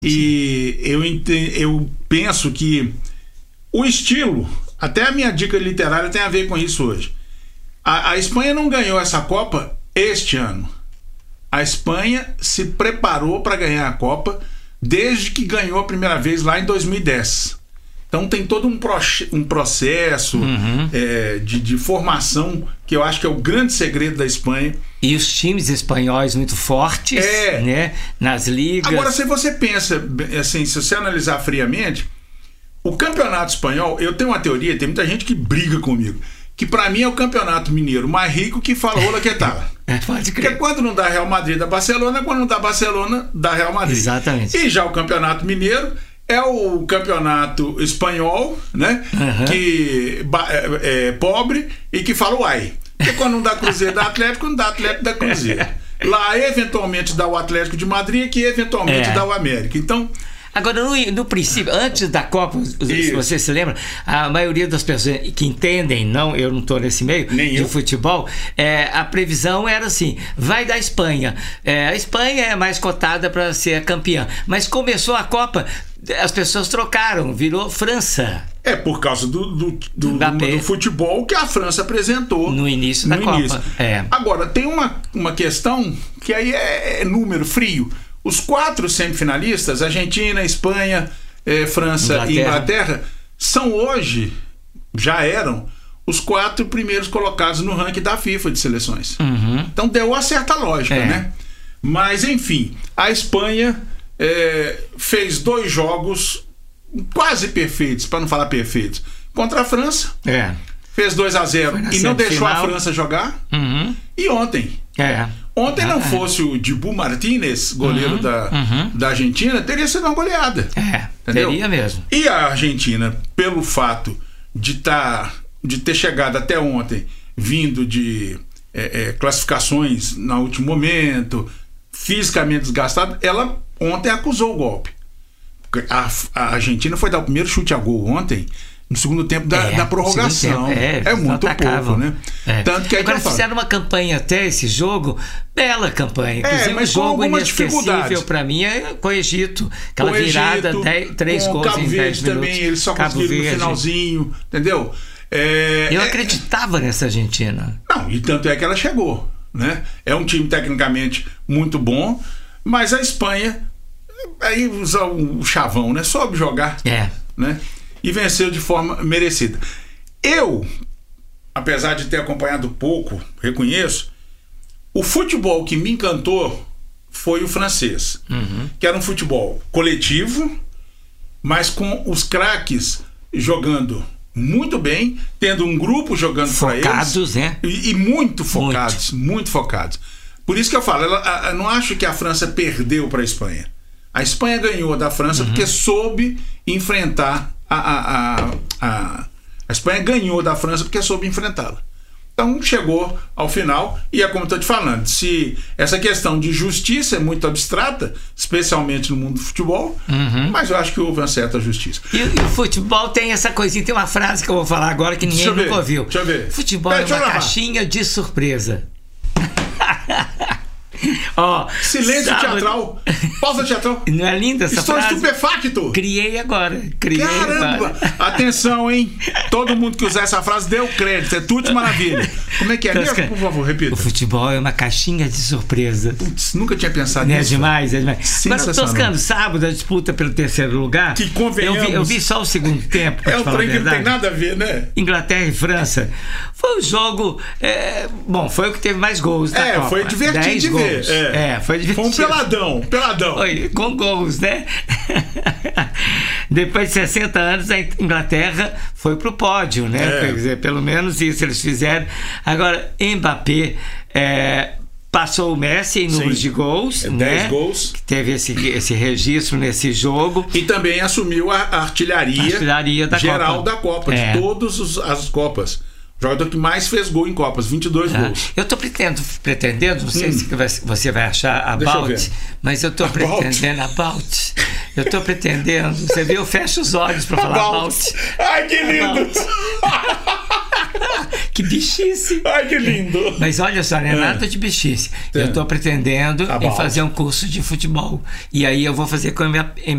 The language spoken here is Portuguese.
E eu penso que o estilo, até a minha dica literária tem a ver com isso hoje. A Espanha não ganhou essa Copa este ano. A Espanha se preparou para ganhar a Copa desde que ganhou a primeira vez lá em 2010. Então tem todo um processo de formação que eu acho que é o grande segredo da Espanha. E os times espanhóis muito fortes, né, nas ligas. Agora, se você pensa, assim, se você analisar friamente, o campeonato espanhol, eu tenho uma teoria, tem muita gente que briga comigo, que pra mim é o campeonato mineiro mais rico que fala ola que tal. Pode crer. Porque quando não dá Real Madrid, dá Barcelona, quando não dá Barcelona, dá Real Madrid. Exatamente. E já o campeonato mineiro é o campeonato espanhol, né? Que é pobre e que fala uai. Porque quando não dá Cruzeiro, dá Atlético, quando dá Atlético, dá Cruzeiro. Lá, eventualmente, dá o Atlético de Madrid, que eventualmente dá o América. Então... Agora, no princípio, antes da Copa, se você se lembra, a maioria das pessoas que entendem, eu não estou nesse meio, de futebol, a previsão era assim, vai dar Espanha. A Espanha é mais cotada para ser a campeã. Mas começou a Copa, as pessoas trocaram, virou França. Por causa do futebol que a França apresentou no início da Copa. Agora, tem uma questão que aí é número frio. Os 4 semifinalistas, Argentina, Espanha, França e Inglaterra, são hoje, já eram, os 4 primeiros colocados no ranking da FIFA de seleções. Então deu uma certa lógica, né? Mas, enfim, a Espanha fez 2 jogos quase perfeitos, para não falar perfeitos, contra a França. Fez 2-0 e não deixou a França jogar. E ontem... Ontem não fosse o Dibu Martínez, goleiro da Argentina, teria sido uma goleada. Teria mesmo. E a Argentina, pelo fato de ter chegado até ontem, vindo de classificações no último momento, fisicamente desgastada, ela ontem acusou o golpe. A Argentina foi dar o primeiro chute a gol ontem, no segundo tempo da prorrogação. É muito pouco, né? Tanto que agora fizeram uma campanha até esse jogo, bela campanha. Inclusive mas um jogo inesquecível para mim com o Egito. Aquela virada, 3 gols Cabo em 10 Verde minutos. Também, eles só conseguiram no finalzinho, entendeu? Eu acreditava nessa Argentina. Não, e tanto é que ela chegou, né? É um time tecnicamente muito bom, mas a Espanha aí usa o chavão, né? Soube jogar, né? E venceu de forma merecida. Eu, apesar de ter acompanhado pouco, reconheço, o futebol que me encantou foi o francês, que era um futebol coletivo, mas com os craques jogando muito bem, tendo um grupo jogando para eles. Focados, né? E muito focados, muito focados. Por isso que eu falo, eu não acho que a França perdeu para a Espanha. A Espanha ganhou da França porque soube enfrentar a Espanha ganhou da França porque soube enfrentá-la. Então chegou ao final e é como estou te falando, se essa questão de justiça é muito abstrata, especialmente no mundo do futebol, mas eu acho que houve uma certa justiça. E o futebol tem essa coisinha, tem uma frase que eu vou falar agora que ninguém nunca ouviu. Deixa eu ver. Futebol é uma caixinha de surpresa. Silêncio teatral. Pausa teatral. Não é linda essa frase? Estou estupefacto. Criei agora. Caramba. Atenção, hein? Todo mundo que usar essa frase deu crédito. É tudo de maravilha. Como é que é mesmo? Por favor, repita. O futebol é uma caixinha de surpresa. Putz, nunca tinha pensado nisso. É demais. Agora, Toscano, sábado a disputa pelo 3º lugar. Que convenhamos. Eu vi só o segundo tempo. É um trem que não tem nada a ver, né? Inglaterra e França. Foi um jogo. Bom, foi o que teve mais gols da Copa. Foi divertido de ver. Foi divertido. Foi um peladão. Foi, com gols, né? Depois de 60 anos, a Inglaterra foi pro pódio, né? Quer dizer, pelo menos isso eles fizeram. Agora, Mbappé passou o Messi em números de gols, 10 gols. Que teve esse registro nesse jogo. E também assumiu a artilharia da geral da Copa, de todas as Copas. Jogador que mais fez gol em Copas, 22 gols. Eu estou pretendendo, não sei se você vai achar mas eu estou pretendendo Eu estou pretendendo, você viu, eu fecho os olhos para falar about. Ai, que lindo! Que bichice. Ai, que lindo. Mas olha só, não é nada de bichice. Eu estou pretendendo em fazer um curso de futebol. E aí eu vou fazer com a minha